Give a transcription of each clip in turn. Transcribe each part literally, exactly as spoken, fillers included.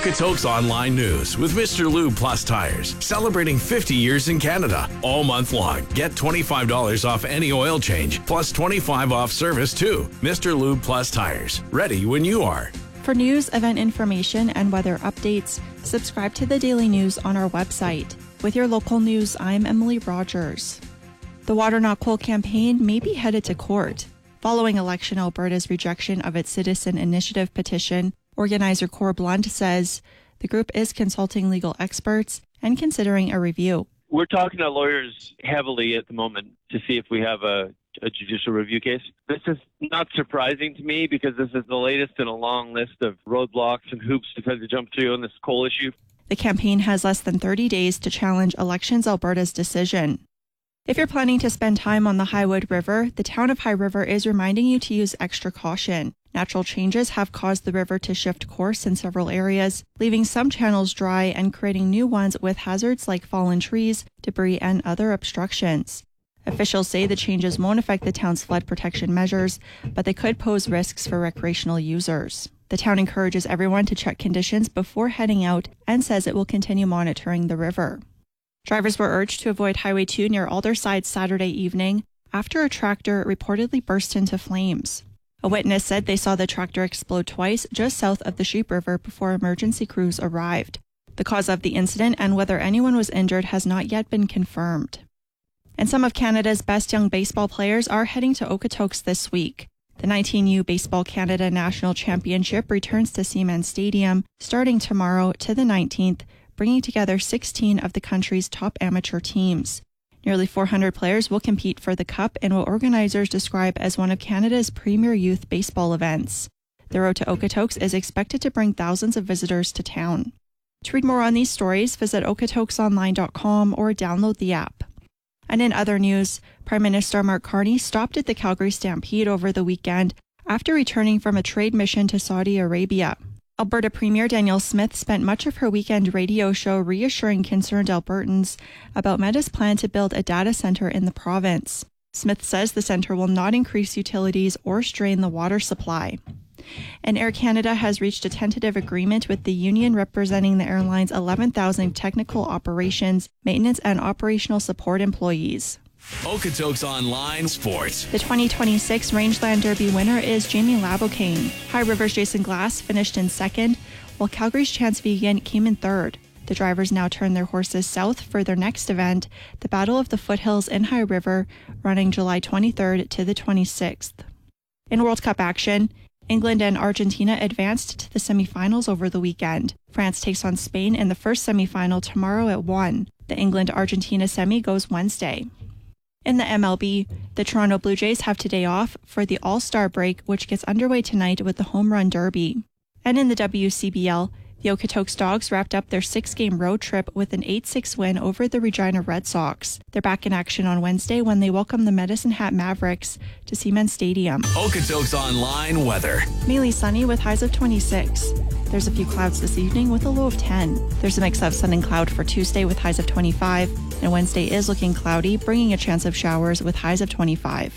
Okotoks Online News with Mister Lube Plus Tires, celebrating fifty years in Canada. All month long, get twenty-five dollars off any oil change, plus twenty-five dollars off service too. Mister Lube Plus Tires, ready when you are. For news, event information, and weather updates, subscribe to the Daily News on our website. With your local news, I'm Emily Rogers. The Water Not Coal campaign may be headed to court. Following Election Alberta's rejection of its citizen initiative petition, organizer Cor Blunt says the group is consulting legal experts and considering a review. We're talking to lawyers heavily at the moment to see if we have a, a judicial review case. This is not surprising to me because this is the latest in a long list of roadblocks and hoops to try to jump through on this coal issue. The campaign has less than thirty days to challenge Elections Alberta's decision. If you're planning to spend time on the Highwood River, the town of High River is reminding you to use extra caution. Natural changes have caused the river to shift course in several areas, leaving some channels dry and creating new ones with hazards like fallen trees, debris, and other obstructions. Officials say the changes won't affect the town's flood protection measures, but they could pose risks for recreational users. The town encourages everyone to check conditions before heading out and says it will continue monitoring the river. Drivers were urged to avoid Highway two near Alderside Saturday evening after a tractor reportedly burst into flames. A witness said they saw the tractor explode twice just south of the Sheep River before emergency crews arrived. The cause of the incident and whether anyone was injured has not yet been confirmed. And some of Canada's best young baseball players are heading to Okotoks this week. The nineteen U Baseball Canada National Championship returns to Seaman Stadium starting tomorrow to the nineteenth, bringing together sixteen of the country's top amateur teams. Nearly four hundred players will compete for the Cup in what organizers describe as one of Canada's premier youth baseball events. The road to Okotoks is expected to bring thousands of visitors to town. To read more on these stories, visit okotoks online dot com or download the app. And in other news, Prime Minister Mark Carney stopped at the Calgary Stampede over the weekend after returning from a trade mission to Saudi Arabia. Alberta Premier Danielle Smith spent much of her weekend radio show reassuring concerned Albertans about Meta's plan to build a data centre in the province. Smith says the centre will not increase utilities or strain the water supply. And Air Canada has reached a tentative agreement with the union representing the airline's eleven thousand technical operations, maintenance, and operational support employees. Okotoks Online Sports. The twenty twenty-six Rangeland Derby winner is Jamie Labocane. High River's Jason Glass finished in second, while Calgary's Chance Vegan came in third. The drivers now turn their horses south for their next event, the Battle of the Foothills in High River, running July twenty-third to the twenty-sixth. In World Cup action, England and Argentina advanced to the semifinals over the weekend. France takes on Spain in the first semifinal tomorrow at one. The England-Argentina semi goes Wednesday. In the M L B, the Toronto Blue Jays have today off for the All-Star break, which gets underway tonight with the Home Run Derby. And in the W C B L, the Okotoks Dogs wrapped up their six-game road trip with an eight six win over the Regina Red Sox. They're back in action on Wednesday when they welcome the Medicine Hat Mavericks to Seaman Stadium. Okotoks Online weather. Mainly sunny with highs of twenty-six. There's a few clouds this evening with a low of ten. There's a mix of sun and cloud for Tuesday with highs of twenty-five. And Wednesday is looking cloudy, bringing a chance of showers with highs of twenty-five.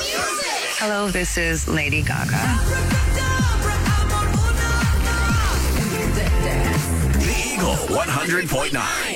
Hello, this is Lady Gaga. The Eagle one hundred point nine.